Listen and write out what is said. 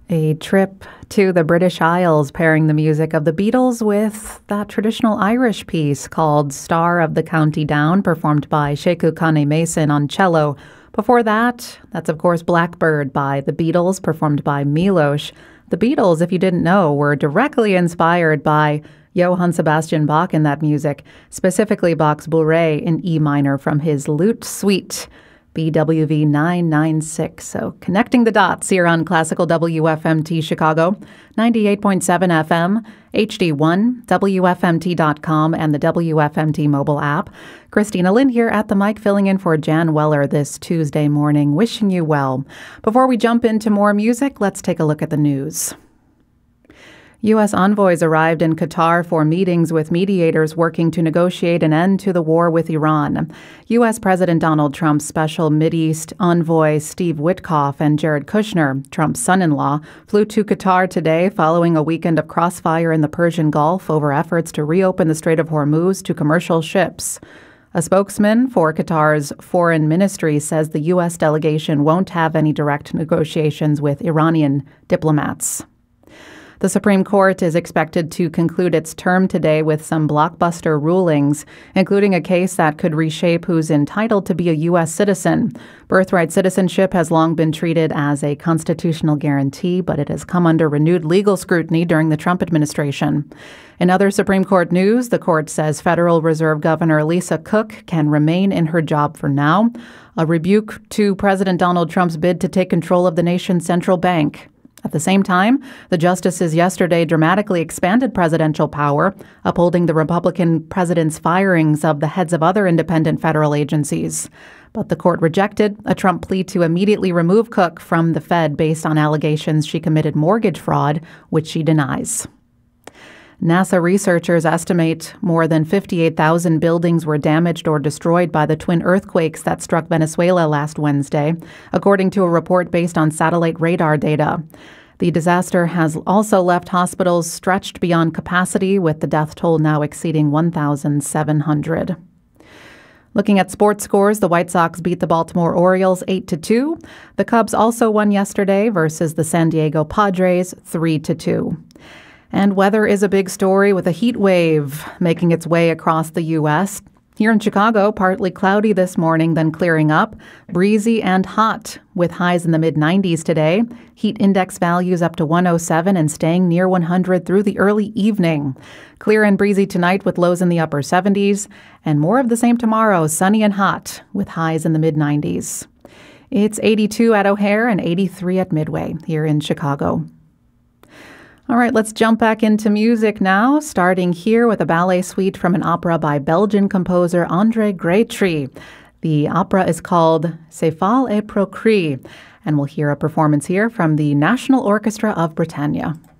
A trip to the British Isles, pairing the music of the Beatles with that traditional Irish piece called Star of the County Down, performed by Sheku Kane Mason on cello. Before that, that's of course Blackbird by the Beatles, performed by Milos. The Beatles, if you didn't know, were directly inspired by Johann Sebastian Bach in that music, specifically Bach's Bourrée in E minor from his Lute Suite. BWV 996. So connecting the dots here on Classical WFMT Chicago, 98.7 FM, HD1, WFMT.com, and the WFMT mobile app. Christina Lynn here at the mic, filling in for Jan Weller this Tuesday morning, wishing you well. Before we jump into more music, let's take a look at the news. U.S. envoys arrived in Qatar for meetings with mediators working to negotiate an end to the war with Iran. U.S. President Donald Trump's special Mideast envoy Steve Witkoff and Jared Kushner, Trump's son-in-law, flew to Qatar today following a weekend of crossfire in the Persian Gulf over efforts to reopen the Strait of Hormuz to commercial ships. A spokesman for Qatar's foreign ministry says the U.S. delegation won't have any direct negotiations with Iranian diplomats. The Supreme Court is expected to conclude its term today with some blockbuster rulings, including a case that could reshape who's entitled to be a U.S. citizen. Birthright citizenship has long been treated as a constitutional guarantee, but it has come under renewed legal scrutiny during the Trump administration. In other Supreme Court news, the court says Federal Reserve Governor Lisa Cook can remain in her job for now, a rebuke to President Donald Trump's bid to take control of the nation's central bank. At the same time, the justices yesterday dramatically expanded presidential power, upholding the Republican president's firings of the heads of other independent federal agencies. But the court rejected a Trump plea to immediately remove Cook from the Fed based on allegations she committed mortgage fraud, which she denies. NASA researchers estimate more than 58,000 buildings were damaged or destroyed by the twin earthquakes that struck Venezuela last Wednesday, according to a report based on satellite radar data. The disaster has also left hospitals stretched beyond capacity, with the death toll now exceeding 1,700. Looking at sports scores, the White Sox beat the Baltimore Orioles 8-2. The Cubs also won yesterday versus the San Diego Padres 3-2. And weather is a big story, with a heat wave making its way across the U.S. Here in Chicago, partly cloudy this morning, then clearing up. Breezy and hot, with highs in the mid-90s today. Heat index values up to 107 and staying near 100 through the early evening. Clear and breezy tonight with lows in the upper 70s. And more of the same tomorrow, sunny and hot, with highs in the mid-90s. It's 82 at O'Hare and 83 at Midway here in Chicago. All right, let's jump back into music now, starting here with a ballet suite from an opera by Belgian composer André Grétry. The opera is called Céphale et Procris, and we'll hear a performance here from the National Orchestra of Britannia.